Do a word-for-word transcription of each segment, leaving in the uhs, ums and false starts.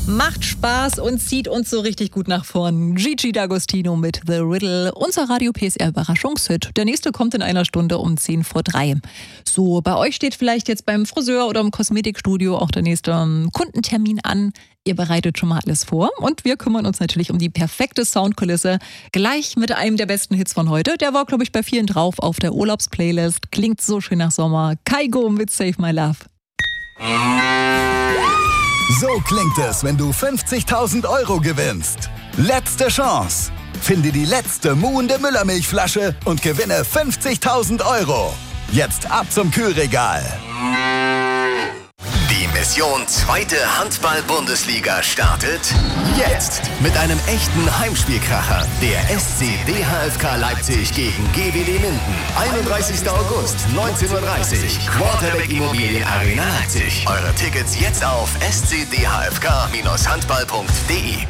Macht Spaß und zieht uns so richtig gut nach vorn. Gigi D'Agostino mit The Riddle, unser Radio P S R Überraschungshit. Der nächste kommt in einer Stunde um zehn vor drei. So, bei euch steht vielleicht jetzt beim Friseur oder im Kosmetikstudio auch der nächste Kundentermin an. Ihr bereitet schon mal alles vor und wir kümmern uns natürlich um die perfekte Soundkulisse. Gleich mit einem der besten Hits von heute. Der war, glaube ich, bei vielen drauf auf der Urlaubsplaylist. Klingt so schön nach Sommer. Kygo mit Save My Love. So klingt es, wenn du fünfzigtausend Euro gewinnst. Letzte Chance. Finde die letzte muhende Müllermilchflasche und gewinne fünfzigtausend Euro. Jetzt ab zum Kühlregal. Die Mission zweite Handball-Bundesliga startet jetzt mit einem echten Heimspielkracher. Der S C D H F K Leipzig gegen G W D Minden. einunddreißigster August, neunzehn Uhr dreißig. Quarterback Immobilien Arena Leipzig. Eure Tickets jetzt auf s c d h f k Bindestrich handball punkt d e.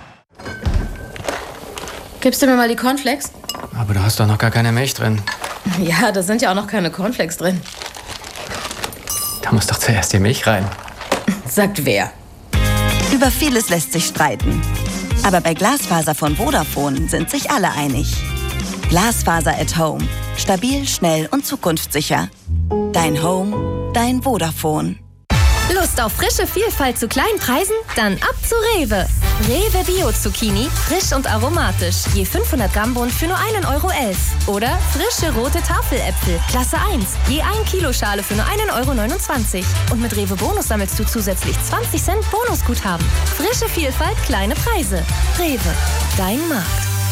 Gibst du mir mal die Cornflakes? Aber da hast doch noch gar keine Milch drin. Ja, da sind ja auch noch keine Cornflakes drin. Da muss doch zuerst die Milch rein. Sagt wer? Über vieles lässt sich streiten. Aber bei Glasfaser von Vodafone sind sich alle einig. Glasfaser at Home. Stabil, schnell und zukunftssicher. Dein Home, dein Vodafone. Lust auf frische Vielfalt zu kleinen Preisen? Dann ab zu Rewe. Rewe Bio-Zucchini, frisch und aromatisch. Je fünfhundert Gramm Bund für nur einen Euro elf. Oder frische rote Tafeläpfel, Klasse eins. Je ein Kilo Schale für nur einen Euro neunundzwanzig. Und mit Rewe Bonus sammelst du zusätzlich zwanzig Cent Bonusguthaben. Frische Vielfalt, kleine Preise. Rewe, dein Markt.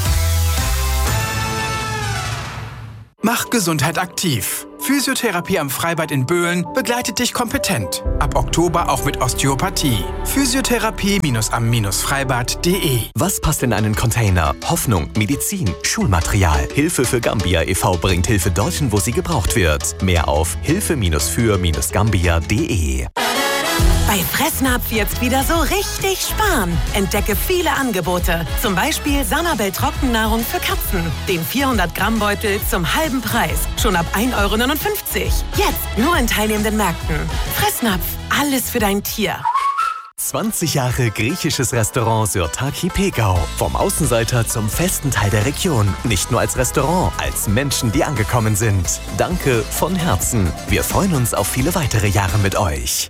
Mach Gesundheit aktiv. Physiotherapie am Freibad in Böhlen begleitet dich kompetent. Ab Oktober auch mit Osteopathie. Physiotherapie am Freibad punkt de. Was passt in einen Container? Hoffnung, Medizin, Schulmaterial. Hilfe für Gambia e V bringt Hilfe dorthin, wo sie gebraucht wird. Mehr auf hilfe für gambia punkt de. Bei Fressnapf jetzt wieder so richtig sparen. Entdecke viele Angebote. Zum Beispiel Sanabel Trockennahrung für Katzen. Den vierhundert Gramm Beutel zum halben Preis. Schon ab ein Euro neunundfünfzig. Jetzt nur in teilnehmenden Märkten. Fressnapf, alles für dein Tier. zwanzig Jahre griechisches Restaurant Sirtaki Pegau. Vom Außenseiter zum festen Teil der Region. Nicht nur als Restaurant, als Menschen, die angekommen sind. Danke von Herzen. Wir freuen uns auf viele weitere Jahre mit euch.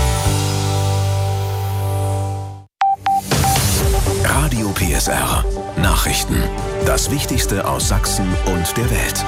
Radio P S R. Nachrichten. Das Wichtigste aus Sachsen und der Welt.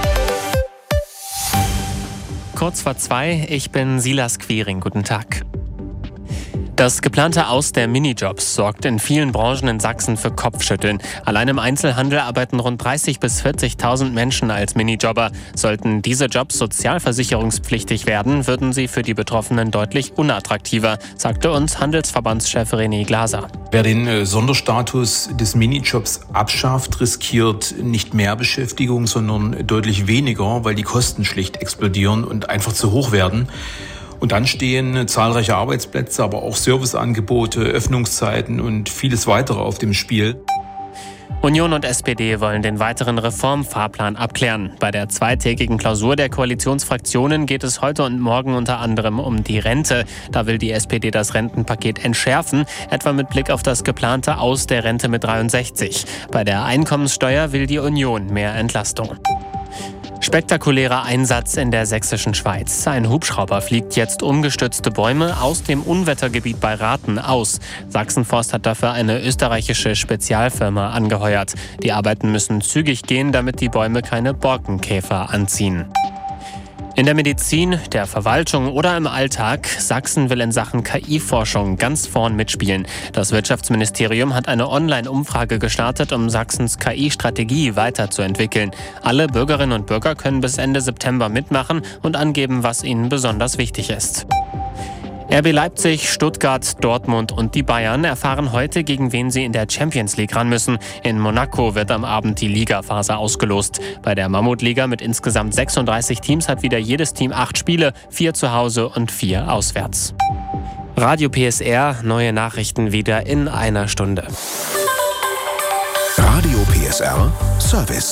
Kurz vor zwei, ich bin Silas Quiring. Guten Tag. Das geplante Aus der Minijobs sorgt in vielen Branchen in Sachsen für Kopfschütteln. Allein im Einzelhandel arbeiten rund dreißigtausend bis vierzigtausend Menschen als Minijobber. Sollten diese Jobs sozialversicherungspflichtig werden, würden sie für die Betroffenen deutlich unattraktiver, sagte uns Handelsverbandschef René Glaser. Wer den äh, Sonderstatus des Minijobs abschafft, riskiert nicht mehr Beschäftigung, sondern deutlich weniger, weil die Kosten schlicht explodieren und einfach zu hoch werden. Und dann stehen zahlreiche Arbeitsplätze, aber auch Serviceangebote, Öffnungszeiten und vieles weitere auf dem Spiel. Union und S P D wollen den weiteren Reformfahrplan abklären. Bei der zweitägigen Klausur der Koalitionsfraktionen geht es heute und morgen unter anderem um die Rente. Da will die S P D das Rentenpaket entschärfen, etwa mit Blick auf das geplante Aus der Rente mit dreiundsechzig. Bei der Einkommenssteuer will die Union mehr Entlastung. Spektakulärer Einsatz in der sächsischen Schweiz. Ein Hubschrauber fliegt jetzt umgestürzte Bäume aus dem Unwettergebiet bei Rathen aus. Sachsenforst hat dafür eine österreichische Spezialfirma angeheuert. Die Arbeiten müssen zügig gehen, damit die Bäume keine Borkenkäfer anziehen. In der Medizin, der Verwaltung oder im Alltag, Sachsen will in Sachen K I-Forschung ganz vorn mitspielen. Das Wirtschaftsministerium hat eine Online-Umfrage gestartet, um Sachsens K I-Strategie weiterzuentwickeln. Alle Bürgerinnen und Bürger können bis Ende September mitmachen und angeben, was ihnen besonders wichtig ist. R B Leipzig, Stuttgart, Dortmund und die Bayern erfahren heute, gegen wen sie in der Champions League ran müssen. In Monaco wird am Abend die Ligaphase ausgelost. Bei der Mammutliga mit insgesamt sechsunddreißig Teams hat wieder jedes Team acht Spiele, vier zu Hause und vier auswärts. Radio P S R, neue Nachrichten wieder in einer Stunde. Radio P S R Service.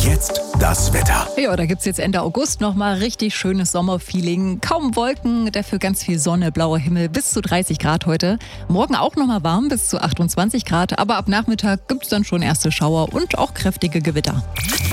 Jetzt das Wetter. Ja, da gibt's jetzt Ende August nochmal richtig schönes Sommerfeeling. Kaum Wolken, dafür ganz viel Sonne, blauer Himmel, bis zu dreißig Grad heute. Morgen auch nochmal warm, bis zu achtundzwanzig Grad. Aber ab Nachmittag gibt's dann schon erste Schauer und auch kräftige Gewitter.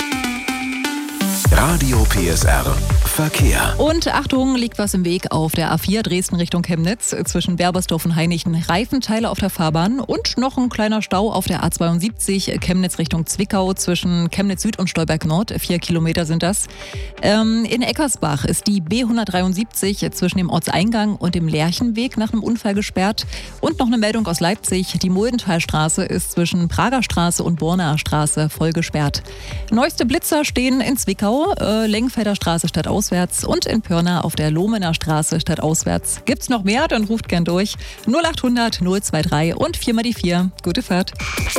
Radio P S R Verkehr. Und Achtung, liegt was im Weg auf der A vier Dresden Richtung Chemnitz zwischen Berbersdorf und Hainichen. Reifenteile auf der Fahrbahn und noch ein kleiner Stau auf der A zweiundsiebzig Chemnitz Richtung Zwickau zwischen Chemnitz Süd und Stolberg Nord. Vier Kilometer sind das. Ähm, in Eckersbach ist die B hundertdreiundsiebzig zwischen dem Ortseingang und dem Lerchenweg nach einem Unfall gesperrt. Und noch eine Meldung aus Leipzig. Die Muldenthalstraße ist zwischen Prager Straße und Bornaer Straße voll gesperrt. Neueste Blitzer stehen in Zwickau. Äh, Lengfelder Straße stadtauswärts und in Pirna auf der Lohmener Straße stadtauswärts. Gibt's noch mehr? Dann ruft gern durch. null achthundert null dreiundzwanzig und vier mal die vier. Gute Fahrt.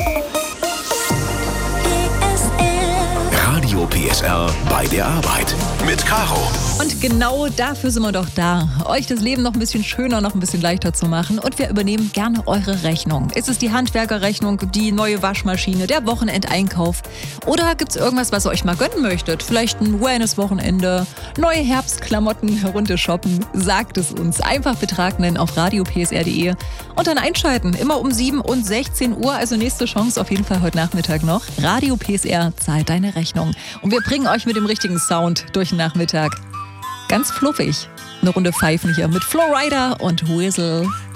Radio P S R bei der Arbeit mit Caro. Und genau dafür sind wir doch da, euch das Leben noch ein bisschen schöner, noch ein bisschen leichter zu machen. Und wir übernehmen gerne eure Rechnung. Ist es die Handwerkerrechnung, die neue Waschmaschine, der Wochenendeinkauf? Oder gibt es irgendwas, was ihr euch mal gönnen möchtet? Vielleicht ein Wellness-Wochenende, neue Herbstklamotten, Runde shoppen? Sagt es uns. Einfach Betrag nennen auf radio p s r punkt d e und dann einschalten. Immer um sieben und sechzehn Uhr, also nächste Chance auf jeden Fall heute Nachmittag noch. Radio P S R zahlt deine Rechnung. Und wir bringen euch mit dem richtigen Sound durch den Nachmittag. Ganz fluffig. Eine Runde pfeifen hier mit Flowrider und Whistle.